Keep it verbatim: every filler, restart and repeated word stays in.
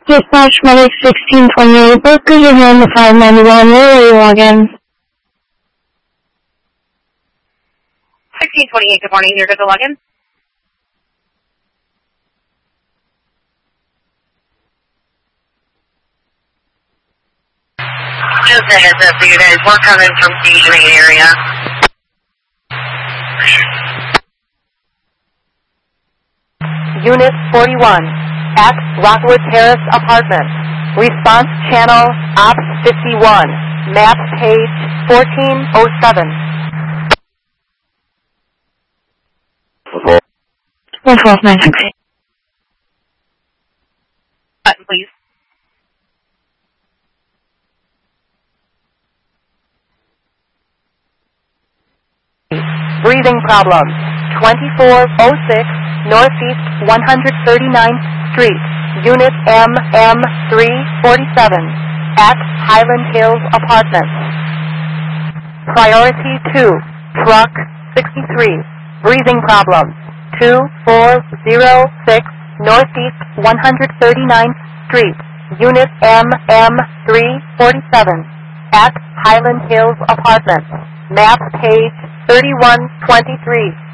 Dispatch Medic sixteen twenty-eight, brokers are here in the five ninety-one, where will you log in? sixteen twenty-eight, good morning, you're good to log in? Just a heads up for you guys, we're coming from Station eight area. Unit forty-one, at Rockwood Terrace Apartments. Response channel Ops fifty-one, map page fourteen oh seven. one twelve nine six eight. Button, please. Breathing problems. twenty-four oh six Northeast one hundred thirty-ninth Street, Unit M M three forty-seven, at Highland Hills Apartments. Priority two, Truck sixty-three. Breathing problems. two four oh six Northeast one hundred thirty-ninth Street, Unit M M three forty-seven, at Highland Hills Apartments. Map page thirty-one twenty-three.